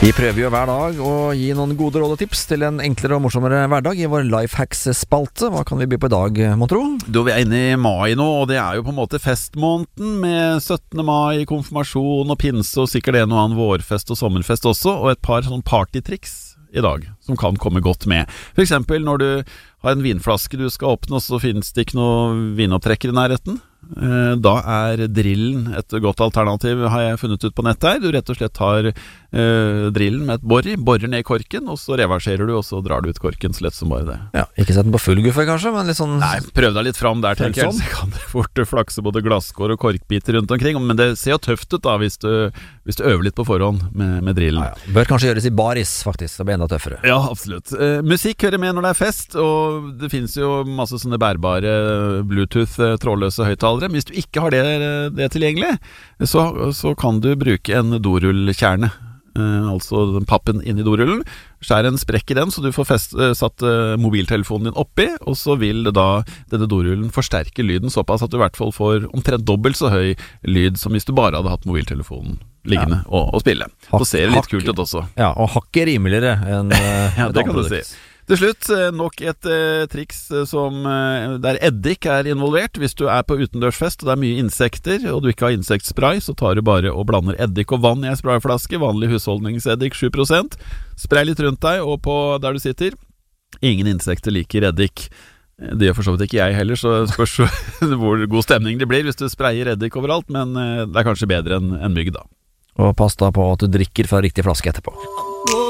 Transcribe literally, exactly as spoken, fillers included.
Vi prøver jo hver dag å gi noen gode råd og tips til en enklere og morsommere hverdag i vår Lifehacks-spalte. Hva kan vi by på i dag, mon tro? Du, vi er inne i mai nå, og det er jo på en måte festmåneden med syttende mai, konfirmasjon og pinse, og sikkert en og annen vårfest og sommerfest også, og et par sånn partytriks i dag som kan komme godt med. For eksempel når du har en vinflaske du skal åpne, og så finnes det ikke noe vinopptrekker i nærheten. Da er drillen et godt alternativ, har jeg funnet ut på nettet her. Du rett og slett tar eh, drillen med et bor i, borer ned korken, og så reverserer du, og så drar du ut korken så lett som bare det. Ja, ikke sett den på full guffe kanskje, men litt sånn... Nei, prøv deg litt fram der, tenker jeg. Så kan det fort flakse både glasskår og korkbiter rundt omkring, men det ser jo tøft ut da, hvis du, hvis du øver litt på forhånd med, med drillen. Ja, ja. Bør kanskje gjøres i baris, faktisk, det blir enda tøffere. Ja, absolutt. Eh, musikk hører med når det er fest, og det finnes jo masse sånne bærbare Bluetooth trådløse høyttalere. Hvis du ikke har det, det tilgjengelig, så, så kan du bruke en dorullkjerne, eh, altså den pappen inn i dorullen. Skjær en sprekk i den, så du får fest, satt eh, mobiltelefonen din oppi, og så vil det da, denne dorullen forsterke lyden såpass at du i hvert fall får omtrent dobbelt så høy lyd som hvis du bare hadde hatt mobiltelefonen liggende ja. og, og spille. Så ser det litt kult ut også. Ja, og hakket rimeligere enn eh, ja, det kan du si. Til slutt, nok et eh, triks som, eh, der eddik er involvert. Hvis du er på utendørsfest og det er mye insekter, og du ikke har insektspray, så tar du bare og blander eddik og vann i en sprayflaske, vanlig husholdningseddik sju prosent. Spray litt rundt deg og på der du sitter. Ingen insekter liker eddik. Det gjør for så vidt ikke jeg heller, så spørs hvor god stemning det blir hvis du sprayer eddik overalt, men eh, det er kanskje bedre enn en mygg da. Og pass da på at du drikker fra riktig flaske etterpå.